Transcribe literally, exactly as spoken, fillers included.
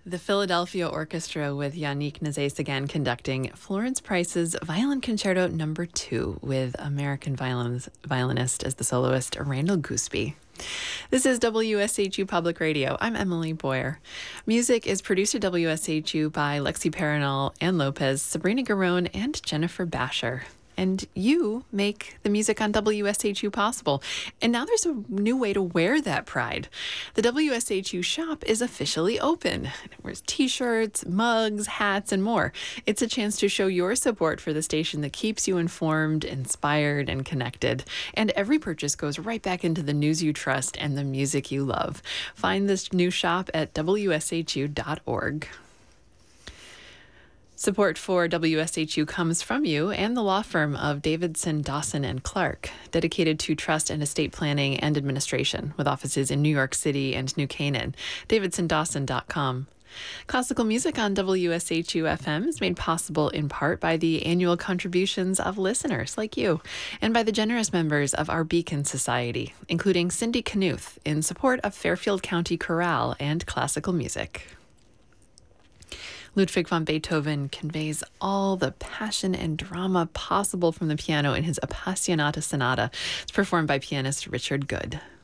The Philadelphia Orchestra with Yannick Nézet-Séguin conducting Florence Price's Violin Concerto Number Two with American violins, violinist as the soloist Randall Gooseby. This is W S H U Public Radio. I'm Emily Boyer. Music is produced at W S H U by Lexi Paranal, Ann Lopez, Sabrina Garone, and Jennifer Basher. And you make the music on W S H U possible. And now there's a new way to wear that pride. The W S H U shop is officially open. It wears t-shirts, mugs, hats, and more. It's a chance to show your support for the station that keeps you informed, inspired, and connected. And every purchase goes right back into the news you trust and the music you love. Find this new shop at W S H U dot org. Support for W S H U comes from you and the law firm of Davidson, Dawson and Clark, dedicated to trust and estate planning and administration, with offices in New York City and New Canaan. davidson dawson dot com. Classical music on W S H U F M is made possible in part by the annual contributions of listeners like you and by the generous members of our Beacon Society, including Cindy Knuth, in support of Fairfield County Chorale and classical music. Ludwig van Beethoven conveys all the passion and drama possible from the piano in his Appassionata Sonata. It's performed by pianist Richard Good.